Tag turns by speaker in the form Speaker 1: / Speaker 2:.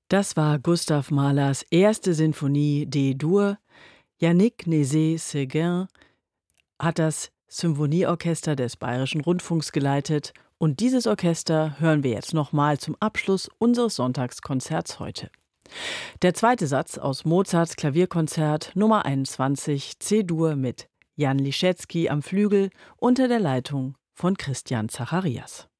Speaker 1: Das war Gustav Mahlers erste Sinfonie D-Dur. Yannick Nézet-Séguin hat das Symphonieorchester des Bayerischen Rundfunks geleitet. Und dieses Orchester hören wir jetzt nochmal zum Abschluss unseres Sonntagskonzerts heute. Der zweite Satz aus Mozarts Klavierkonzert Nummer 21 C-Dur mit Jan Liszewski am Flügel unter der Leitung von Christian Zacharias.